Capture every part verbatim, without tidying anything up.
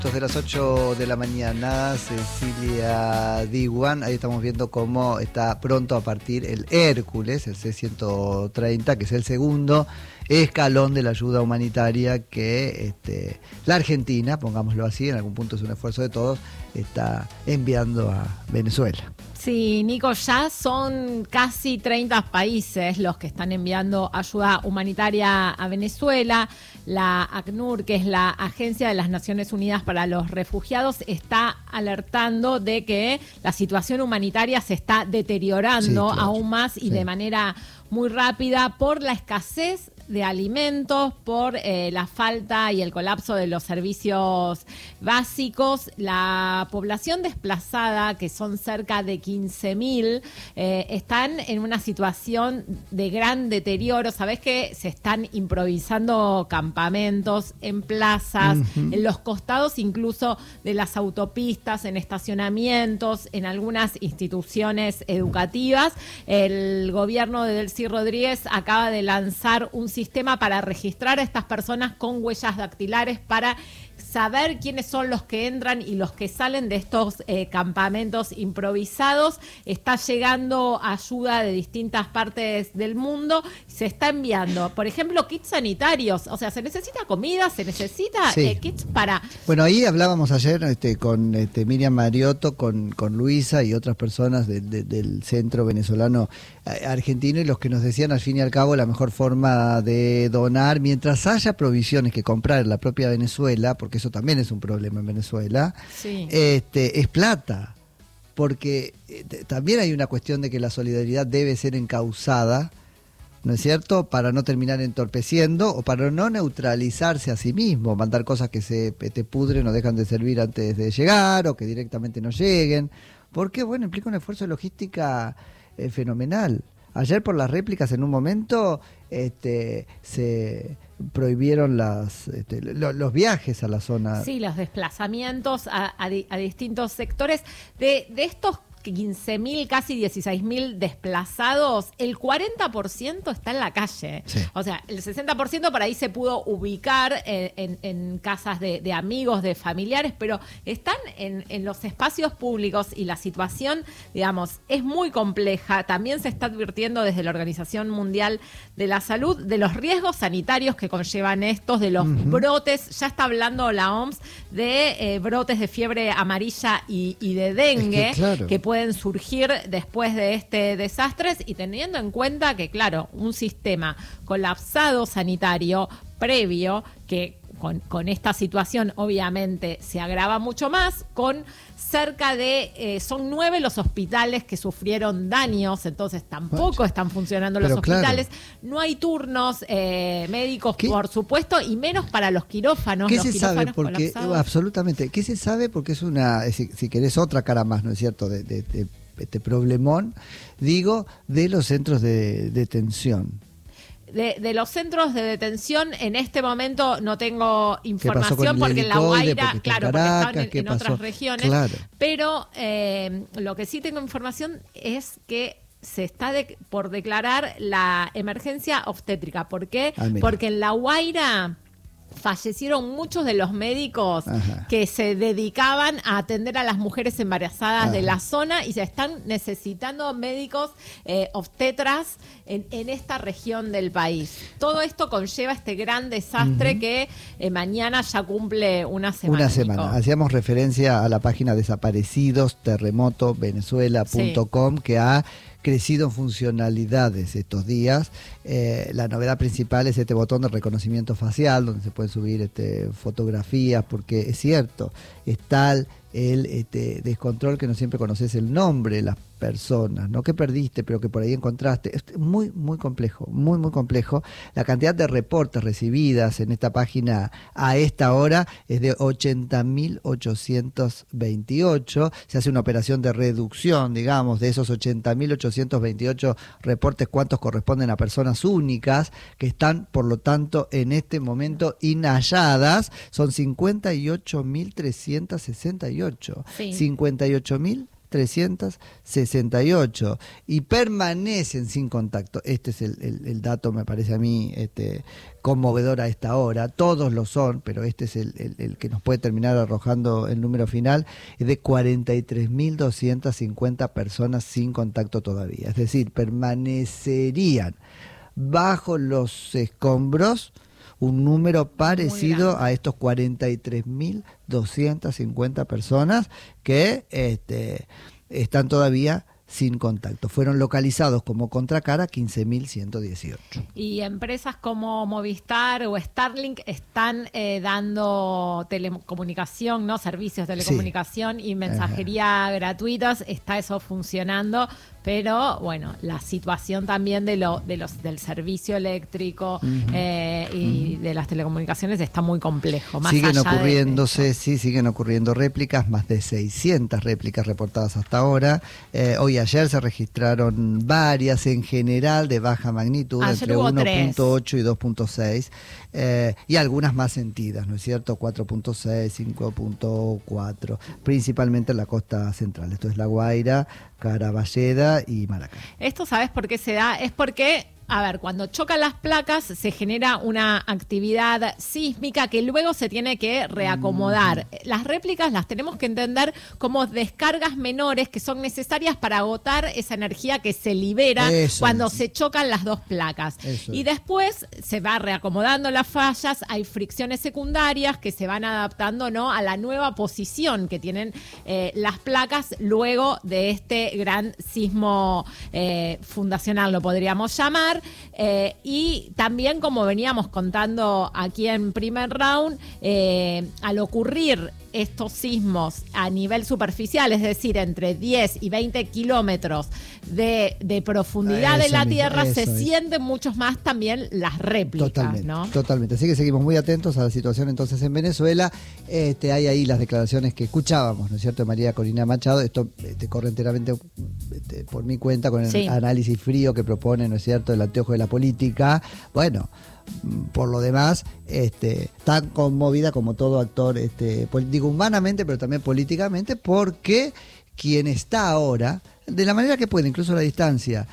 De las ocho de la mañana, Cecilia Diwan, ahí estamos viendo cómo está pronto a partir el Hércules, el C ciento treinta, que es el segundo escalón de la ayuda humanitaria que este, la Argentina, pongámoslo así, en algún punto es un esfuerzo de todos, está enviando a Venezuela. Sí, Nico, ya son casi treinta países los que están enviando ayuda humanitaria a Venezuela. La ACNUR, que es la Agencia de las Naciones Unidas para los Refugiados, está alertando de que la situación humanitaria se está deteriorando sí, claro. aún más y sí. de manera muy rápida por la escasez de alimentos, por eh, la falta y el colapso de los servicios básicos. La población desplazada, que son cerca de quince mil, eh, están en una situación de gran deterioro. Sabés que se están improvisando campamentos en plazas, uh-huh. en los costados incluso de las autopistas, en estacionamientos, en algunas instituciones educativas. El gobierno de Delcy Rodríguez acaba de lanzar un sistema para registrar a estas personas con huellas dactilares para saber quiénes son los que entran y los que salen de estos eh, campamentos improvisados. Está llegando ayuda de distintas partes del mundo. Se está enviando, por ejemplo, kits sanitarios. O sea, se necesita comida, se necesita sí. eh, kits para... Bueno, ahí hablábamos ayer este, con este, Miriam Mariotto, con, con Luisa y otras personas de, de, del centro venezolano eh, argentino, y los que nos decían al fin y al cabo la mejor forma de donar, mientras haya provisiones que comprar en la propia Venezuela, porque eso también es un problema en Venezuela, sí. este, es plata, porque eh, también hay una cuestión de que la solidaridad debe ser encauzada, ¿no es cierto?, para no terminar entorpeciendo o para no neutralizarse a sí mismo, mandar cosas que se te pudren o dejan de servir antes de llegar o que directamente no lleguen, porque, bueno, implica un esfuerzo de logística eh, fenomenal. Ayer por las réplicas en un momento este, se prohibieron las, este, lo, los viajes a la zona. Sí, los desplazamientos a, a, a distintos sectores. De, de estos quince mil, casi dieciséis mil desplazados, el cuarenta por ciento está en la calle. Sí. O sea, el sesenta por ciento por ahí se pudo ubicar en, en, en casas de, de amigos, de familiares, pero están en, en los espacios públicos y la situación, digamos, es muy compleja. También se está advirtiendo desde la Organización Mundial de la Salud de los riesgos sanitarios que conllevan estos, de los uh-huh. brotes. Ya está hablando la O M S de eh, brotes de fiebre amarilla y, y de dengue, es que, claro. que pueden surgir después de este desastre, y teniendo en cuenta que, claro, un sistema colapsado sanitario previo, que con, con esta situación obviamente se agrava mucho más, con cerca de, eh, son nueve los hospitales que sufrieron daños, entonces tampoco están funcionando los Pero hospitales, claro. no hay turnos eh, médicos, ¿Qué? por supuesto, y menos para los quirófanos. ¿Qué los se quirófanos sabe? Porque, absolutamente, ¿qué se sabe? Porque es una, si, si querés, otra cara más, ¿no es cierto?, de, de, de este problemón, digo, de los centros de detención. De, de los centros de detención, en este momento no tengo información porque en La Guaira, porque claro, Caracas, porque están en, en otras regiones, claro. pero eh, lo que sí tengo información es que se está de, por declarar la emergencia obstétrica. ¿Por qué? Ah, porque en La Guaira fallecieron muchos de los médicos Ajá. que se dedicaban a atender a las mujeres embarazadas Ajá. de la zona, y se están necesitando médicos eh, obstetras en, en esta región del país. Todo esto conlleva este gran desastre uh-huh. que eh, mañana ya cumple una semana. Una semana. Hacíamos referencia a la página desaparecidos terremoto venezuela punto com sí. que ha crecido en funcionalidades estos días. Eh, la novedad principal es este botón de reconocimiento facial, donde se pueden subir este, fotografías, porque es cierto, es tal el este, descontrol que no siempre conoces el nombre de las personas, no que perdiste, pero que por ahí encontraste. Es muy, muy complejo, muy, muy complejo. La cantidad de reportes recibidas en esta página a esta hora es de ochenta mil ochocientos veintiocho. Se hace una operación de reducción, digamos, de esos ochenta mil ochocientos veintiocho reportes, cuántos corresponden a personas únicas que están, por lo tanto, en este momento inhalladas. Son cincuenta y ocho mil trescientos sesenta y ocho. Sí. cincuenta y ocho mil trescientos sesenta y ocho y permanecen sin contacto. Este es el, el, el dato, me parece a mí, este, conmovedor a esta hora. Todos lo son, pero este es el, el, el que nos puede terminar arrojando el número final, es de cuarenta y tres mil doscientas cincuenta personas sin contacto todavía. Es decir, permanecerían bajo los escombros un número parecido a estos cuarenta y tres mil doscientas cincuenta personas que este, están todavía sin contacto. Fueron localizados como contracara quince mil ciento dieciocho. Y empresas como Movistar o Starlink están eh, dando telecomunicación, ¿no? Servicios de telecomunicación sí. y mensajería Ajá. gratuitos. Está eso funcionando, pero bueno, la situación también de lo de los del servicio eléctrico uh-huh. eh, y uh-huh. de las telecomunicaciones está muy complejo. Más siguen allá ocurriéndose, de sí, siguen ocurriendo réplicas, más de seiscientas réplicas reportadas hasta ahora. Eh, hoy ayer se registraron varias en general de baja magnitud, ayer entre uno punto ocho y dos punto seis, eh, y algunas más sentidas, ¿no es cierto? cuatro punto seis, cinco punto cuatro, principalmente en la costa central. Esto es La Guaira, Caraballeda y Maracay. ¿Esto sabes por qué se da? Es porque, a ver, cuando chocan las placas se genera una actividad sísmica que luego se tiene que reacomodar. Mm. Las réplicas las tenemos que entender como descargas menores que son necesarias para agotar esa energía que se libera Eso cuando es. se chocan las dos placas. Eso y es. después se va reacomodando las fallas, hay fricciones secundarias que se van adaptando, ¿no?, a la nueva posición que tienen eh, las placas luego de este gran sismo eh, fundacional, lo podríamos llamar. Eh, y también, como veníamos contando aquí en primer round, eh, al ocurrir estos sismos a nivel superficial, es decir, entre diez y veinte kilómetros de, de profundidad eso de la mismo, Tierra, se es. sienten muchos más también las réplicas. Totalmente, ¿no? totalmente. Así que seguimos muy atentos a la situación entonces en Venezuela. Este, hay ahí las declaraciones que escuchábamos, ¿no es cierto?, de María Corina Machado. Esto este, corre enteramente este, por mi cuenta, con el sí. análisis frío que propone, ¿no es cierto?, el anteojo de la política. Bueno, por lo demás, este, tan conmovida como todo actor, este, digo humanamente, pero también políticamente, porque quien está ahora, de la manera que puede, incluso a la distancia,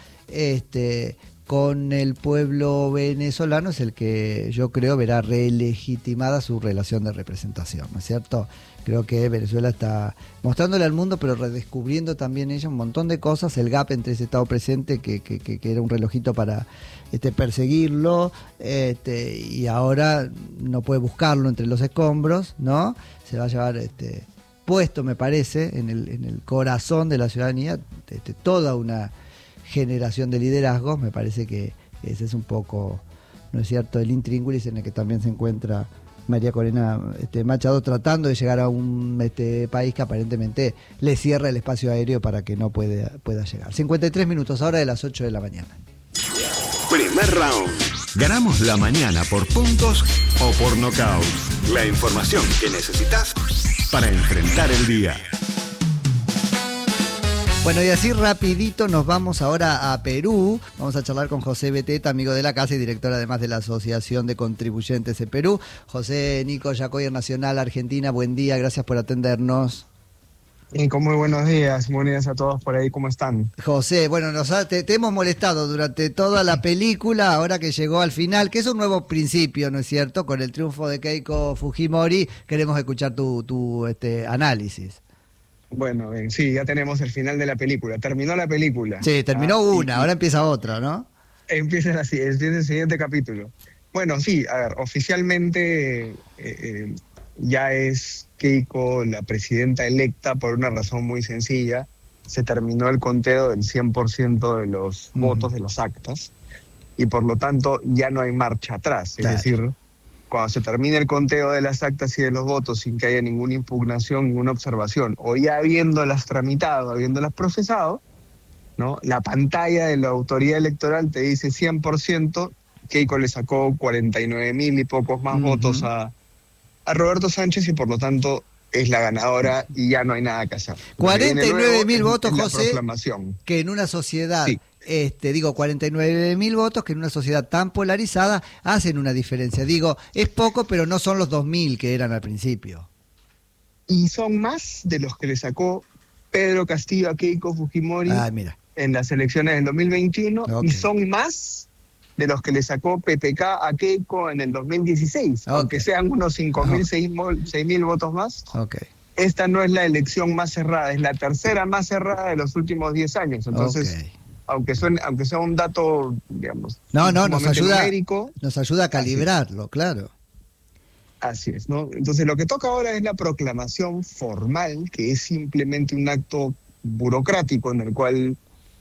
este, con el pueblo venezolano, es el que yo creo verá relegitimada su relación de representación, ¿no es cierto? Creo que Venezuela está mostrándole al mundo, pero redescubriendo también ella un montón de cosas, el gap entre ese estado presente que, que, que, que era un relojito para este, perseguirlo, este, y ahora no puede buscarlo entre los escombros, ¿no? Se va a llevar este, puesto, me parece, en el, en el corazón de la ciudadanía, este, toda una generación de liderazgos. Me parece que ese es un poco, ¿no es cierto?, el intríngulis en el que también se encuentra María Corina este, Machado, tratando de llegar a un este, país que aparentemente le cierra el espacio aéreo para que no pueda, pueda llegar. cincuenta y tres minutos, ahora de las ocho de la mañana. Primer round. Ganamos la mañana por puntos o por nocaut. La información que necesitas para enfrentar el día. Bueno, y así rapidito nos vamos ahora a Perú. Vamos a charlar con José Beteta, amigo de la casa y director además de la Asociación de Contribuyentes de Perú. José Nico Yacoyer Nacional Argentina, buen día, gracias por atendernos. Nico, muy buenos días, buenos días a todos por ahí, ¿cómo están? José, bueno, nos ha, te, te hemos molestado durante toda la película, ahora que llegó al final, que es un nuevo principio, ¿no es cierto? Con el triunfo de Keiko Fujimori, queremos escuchar tu, tu este, análisis. Bueno, bien, sí, ya tenemos el final de la película. Terminó la película. Sí, terminó ah, una, y, ahora empieza otra, ¿no? Empieza, la, empieza el siguiente capítulo. Bueno, sí, a ver, oficialmente eh, eh, ya es Keiko la presidenta electa por una razón muy sencilla. Se terminó el conteo del cien por ciento de los uh-huh. votos de los actas y por lo tanto ya no hay marcha atrás. Claro. Es decir, cuando se termine el conteo de las actas y de los votos sin que haya ninguna impugnación, ninguna observación, o ya habiéndolas tramitado, habiéndolas procesado, ¿no?, la pantalla de la autoridad electoral te dice cien por ciento, Keiko le sacó cuarenta y nueve mil y pocos más uh-huh. votos a, a Roberto Sánchez y por lo tanto es la ganadora y ya no hay nada que hacer. cuarenta y nueve mil votos, José, que en una sociedad... Sí. Este, digo, cuarenta y nueve mil votos que en una sociedad tan polarizada hacen una diferencia. Digo, es poco, pero no son los dos mil que eran al principio. Y son más de los que le sacó Pedro Castillo a Keiko Fujimori Ah, mira. en las elecciones del dos mil veintiuno, Okay. y son más de los que le sacó P P K a Keiko en el dos mil dieciséis, Okay. aunque sean unos cinco mil, Okay. seis mil votos más. Ok. Esta no es la elección más cerrada, es la tercera más cerrada de los últimos diez años. Entonces, Ok. aunque, suene, aunque sea un dato, digamos, No, no, nos sumamente ayuda, numérico, nos ayuda a calibrarlo, claro. así es, ¿no? Entonces, lo que toca ahora es la proclamación formal, que es simplemente un acto burocrático en el cual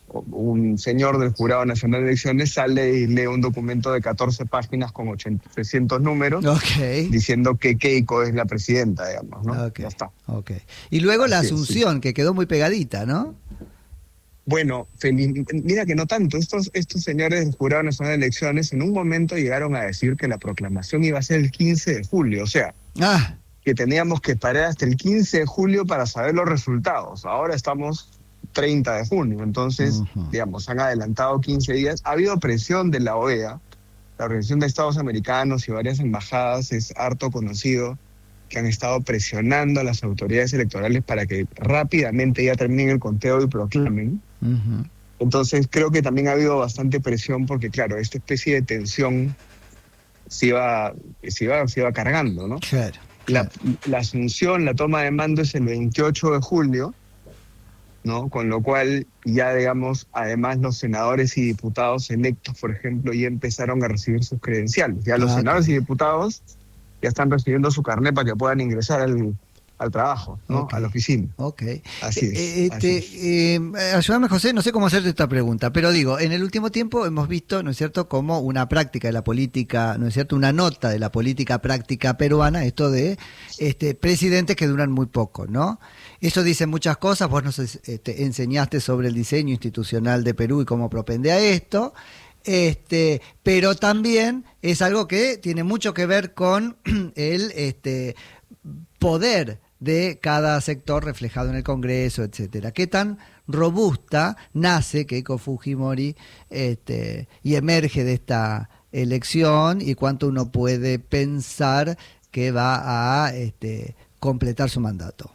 un señor del Jurado Nacional de Elecciones sale y lee un documento de catorce páginas con ochenta, trescientos números, Ok. diciendo que Keiko es la presidenta, digamos, ¿no? Ok. Ya está. Ok. Y luego la Así es, Asunción, que quedó muy pegadita, ¿no? Bueno, feliz, mira que no tanto. Estos, estos señores del Jurado Nacional de Elecciones en un momento llegaron a decir que la proclamación iba a ser el quince de julio, o sea, Ah, que teníamos que esperar hasta el quince de julio para saber los resultados. Ahora estamos treinta de junio, entonces, uh-huh. digamos, han adelantado quince días. Ha habido presión de la O E A, la Organización de Estados Americanos y varias embajadas, es harto conocido, que han estado presionando a las autoridades electorales para que rápidamente ya terminen el conteo y proclamen. uh-huh. Entonces creo que también ha habido bastante presión porque, claro, esta especie de tensión se iba, se iba, se iba cargando, ¿no? Claro. La, claro. la asunción, la toma de mando es el veintiocho de julio, ¿no? Con lo cual ya, digamos, además los senadores y diputados electos, por ejemplo, ya empezaron a recibir sus credenciales. Ya los Ah, senadores okay. y diputados ya están recibiendo su carnet para que puedan ingresar al, al trabajo, ¿no? Okay. A la oficina. Ok. Así es. Eh, este, así es. eh, ayúdame, José, no sé cómo hacerte esta pregunta, pero digo, en el último tiempo hemos visto, ¿no es cierto?, como una práctica de la política, ¿no es cierto?, una nota de la política práctica peruana, esto de este, presidentes que duran muy poco, ¿no? Eso dice muchas cosas, vos nos este, enseñaste sobre el diseño institucional de Perú y cómo propende a esto. Este, pero también es algo que tiene mucho que ver con el este, poder de cada sector reflejado en el Congreso, etcétera. ¿Qué tan robusta nace Keiko Fujimori este, y emerge de esta elección y cuánto uno puede pensar que va a este, completar su mandato?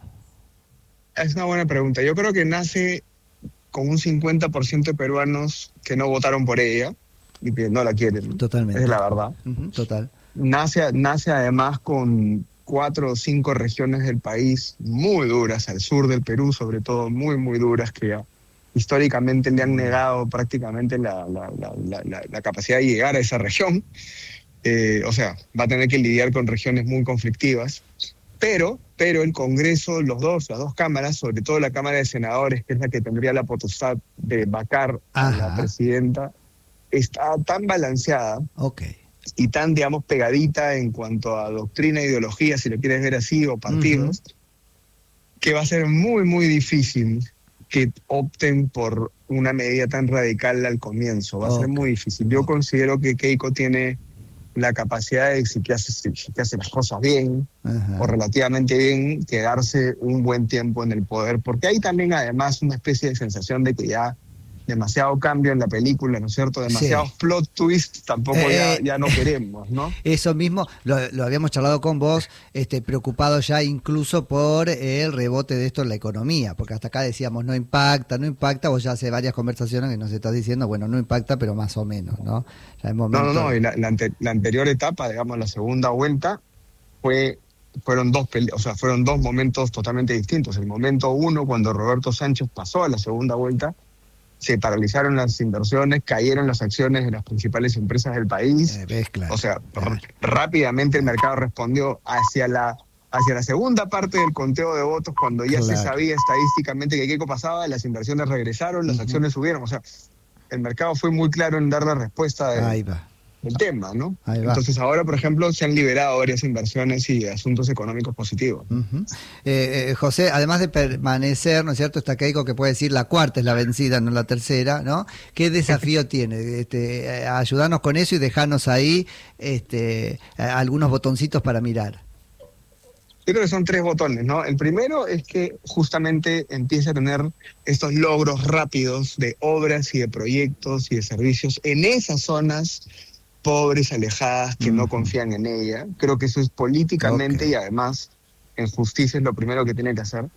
Es una buena pregunta. Yo creo que nace con un cincuenta por ciento de peruanos que no votaron por ella y que no la quieren. Totalmente. Es la verdad. Uh-huh, total. Nace, nace además con cuatro o cinco regiones del país muy duras, al sur del Perú sobre todo, muy, muy duras, que ya históricamente le han negado prácticamente la, la, la, la, la, la capacidad de llegar a esa región. Eh, o sea, va a tener que lidiar con regiones muy conflictivas. Pero, pero el Congreso, los dos, las dos cámaras, sobre todo la Cámara de Senadores, que es la que tendría la potestad de vacar a Ajá. la presidenta, está tan balanceada Okay. y tan, digamos, pegadita en cuanto a doctrina e ideología, si lo quieres ver así, o partidos, uh-huh. que va a ser muy, muy difícil que opten por una medida tan radical al comienzo. Va okay. a ser muy difícil. Yo okay. considero que Keiko tiene la capacidad de, si que hace, si que hace las cosas bien, uh-huh. o relativamente bien, quedarse un buen tiempo en el poder, porque hay también además una especie de sensación de que ya demasiado cambio en la película, ¿no es cierto? Demasiados sí. plot twists tampoco eh, ya, ya no queremos, ¿no? Eso mismo, lo, lo habíamos charlado con vos, este, preocupado ya incluso por el rebote de esto en la economía, porque hasta acá decíamos no impacta, no impacta, vos ya hace varias conversaciones que nos estás diciendo, bueno, no impacta, pero más o menos, ¿no? Ya es momento... No, no, no, y la, la, ante, la anterior etapa, digamos, la segunda vuelta, fue... Fueron dos, pele- o sea, fueron dos momentos totalmente distintos. El momento uno, cuando Roberto Sánchez pasó a la segunda vuelta, se paralizaron las inversiones, cayeron las acciones de las principales empresas del país. Eh, ves, claro, o sea, claro. r- rápidamente el mercado respondió hacia la, hacia la segunda parte del conteo de votos, cuando ya claro. se sabía estadísticamente que Keiko pasaba, las inversiones regresaron, las uh-huh. acciones subieron. O sea, el mercado fue muy claro en dar la respuesta de, Ahí va. del tema, ¿no? Ahí va. Entonces ahora, por ejemplo, se han liberado varias inversiones y asuntos económicos positivos. Uh-huh. eh, eh, José, además de permanecer, ¿no es cierto?, está Keiko que puede decir la cuarta es la vencida, no la tercera, ¿no? ¿Qué desafío tiene? Este, eh, ayudarnos con eso y dejarnos ahí este, algunos botoncitos para mirar. Yo creo que son tres botones, ¿no? El primero es que justamente empiece a tener estos logros rápidos de obras y de proyectos y de servicios en esas zonas pobres, alejadas, que uh-huh. no confían en ella. Creo que eso es políticamente okay. y además en justicia es lo primero que tiene que hacer.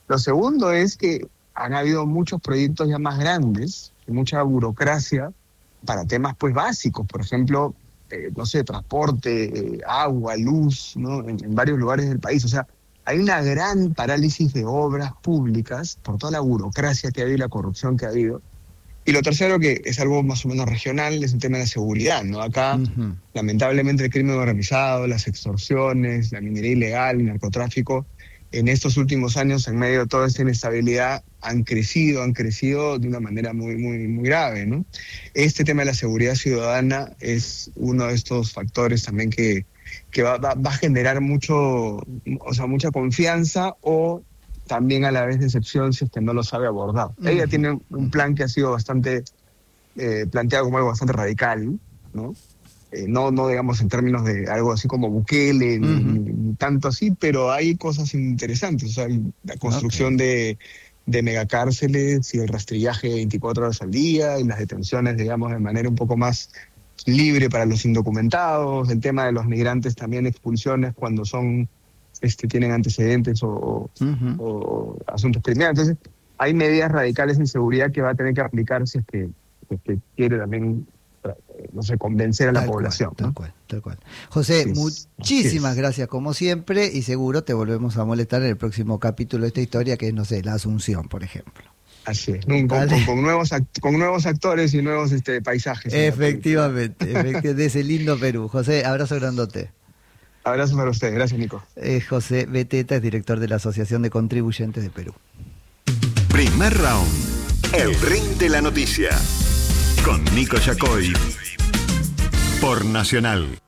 Lo segundo es que han habido muchos proyectos ya más grandes, mucha burocracia para temas pues básicos, por ejemplo, eh, no sé, transporte, eh, agua, luz, ¿no? En, en varios lugares del país. O sea, hay una gran parálisis de obras públicas por toda la burocracia que ha habido y la corrupción que ha habido. Y lo tercero, que es algo más o menos regional, es el tema de la seguridad, ¿no? Acá, uh-huh. lamentablemente, el crimen organizado, las extorsiones, la minería ilegal, el narcotráfico, en estos últimos años, en medio de toda esta inestabilidad, han crecido, han crecido de una manera muy, muy, muy grave, ¿no? Este tema de la seguridad ciudadana es uno de estos factores también que, que va, va, va a generar mucho, o sea, mucha confianza o también a la vez decepción si es que no lo sabe abordar. Uh-huh. Ella tiene un plan que ha sido bastante eh, planteado como algo bastante radical, ¿no? Eh, no, no digamos en términos de algo así como Bukele, uh-huh. ni, ni tanto así, pero hay cosas interesantes. O sea, la construcción okay. de, de megacárceles y el rastrillaje veinticuatro horas al día y las detenciones, digamos, de manera un poco más libre para los indocumentados, el tema de los migrantes también, expulsiones cuando son este, tienen antecedentes o, uh-huh. o asuntos criminales. Entonces, hay medidas radicales en seguridad que va a tener que aplicar si es que, si es que quiere también, no sé, convencer a la tal población. Cual, ¿no? Tal cual, tal cual. José, sí, muchísimas sí. gracias como siempre y seguro te volvemos a molestar en el próximo capítulo de esta historia que es, no sé, la Asunción, por ejemplo. Así es, con, con, con, con, nuevos act- con nuevos actores y nuevos este, paisajes. Efectivamente, efectivamente, de ese lindo Perú. José, abrazo grandote. Abrazo para usted, gracias Nico. Eh, José Beteta es director de la Asociación de Contribuyentes de Perú. Primer round, el ring de la noticia, con Nico Yacoy, por Nacional.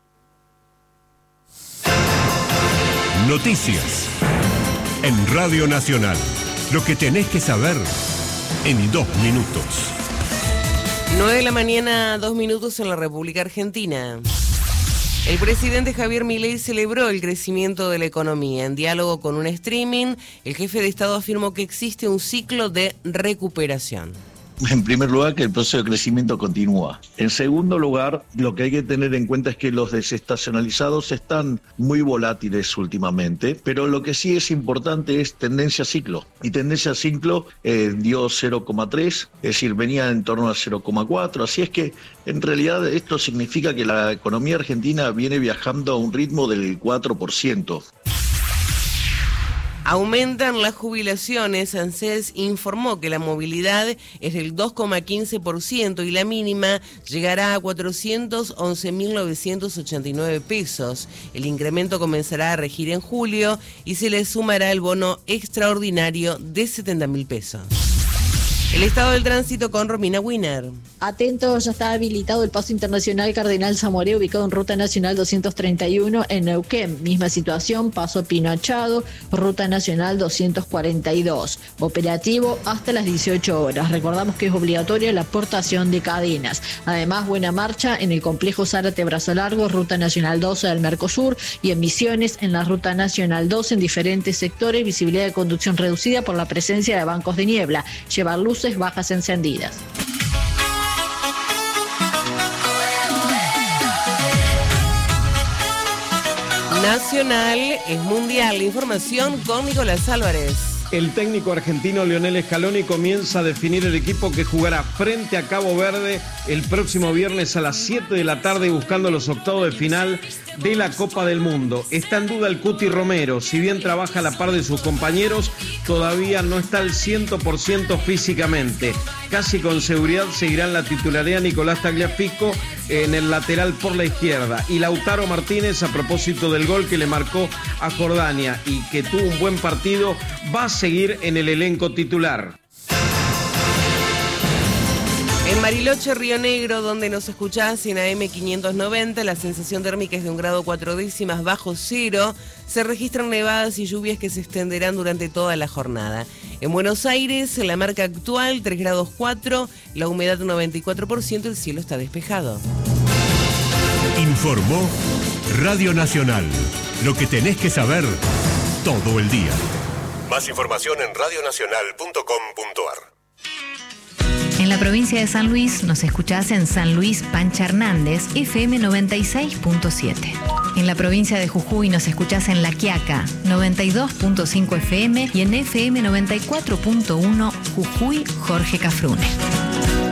Noticias, en Radio Nacional, lo que tenés que saber en dos minutos. nueve de la mañana, dos minutos en la República Argentina. El presidente Javier Milei celebró el crecimiento de la economía. En diálogo con un streaming, el jefe de Estado afirmó que existe un ciclo de recuperación. En primer lugar, que el proceso de crecimiento continúa. En segundo lugar, lo que hay que tener en cuenta es que los desestacionalizados están muy volátiles últimamente, pero lo que sí es importante es tendencia a ciclo. Y tendencia a ciclo eh, dio cero coma tres, es decir, venía en torno a cero coma cuatro. Así es que, en realidad, esto significa que la economía argentina viene viajando a un ritmo del cuatro por ciento. Aumentan las jubilaciones. ANSES informó que la movilidad es del dos coma quince por ciento y la mínima llegará a cuatrocientos once mil novecientos ochenta y nueve pesos. El incremento comenzará a regir en julio y se le sumará el bono extraordinario de setenta mil pesos. El estado del tránsito con Romina Wiener. Atento, ya está habilitado el paso internacional Cardenal Zamoré, ubicado en Ruta Nacional doscientos treinta y uno en Neuquén. Misma situación, paso Pino Achado, Ruta Nacional doscientos cuarenta y dos. Operativo hasta las dieciocho horas. Recordamos que es obligatoria la portación de cadenas. Además, buena marcha en el complejo Zárate Brazo Largo, Ruta Nacional doce del Mercosur y en Misiones en la Ruta Nacional doce en diferentes sectores. Visibilidad de conducción reducida por la presencia de bancos de niebla. Llevar luz bajas encendidas. Nacional es mundial. Información con Nicolás Álvarez. El técnico argentino Lionel Scaloni comienza a definir el equipo que jugará frente a Cabo Verde el próximo viernes a las siete de la tarde buscando los octavos de final de la Copa del Mundo. Está en duda el Cuti Romero, si bien trabaja a la par de sus compañeros, todavía no está al cien por ciento físicamente. Casi con seguridad seguirán la titularidad Nicolás Tagliafico en el lateral por la izquierda y Lautaro Martínez, a propósito del gol que le marcó a Jordania y que tuvo un buen partido, va a seguir en el elenco titular. En Bariloche, Río Negro, donde nos escuchás en A M quinientos noventa, la sensación térmica es de un grado cuatro décimas bajo cero. Se registran nevadas y lluvias que se extenderán durante toda la jornada. En Buenos Aires, la marca actual, tres grados cuatro, la humedad noventa y cuatro por ciento, el cielo está despejado. Informó Radio Nacional. Lo que tenés que saber todo el día. Más información en radio nacional punto com punto a r. En la provincia de San Luis nos escuchás en San Luis Pancha Hernández, F M noventa y seis punto siete. En la provincia de Jujuy nos escuchás en La Quiaca, noventa y dos punto cinco F M y en F M noventa y cuatro punto uno Jujuy Jorge Cafrune.